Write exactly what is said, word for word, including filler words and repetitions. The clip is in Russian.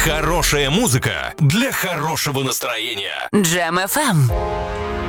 Хорошая музыка для хорошего настроения. Джем эф эм.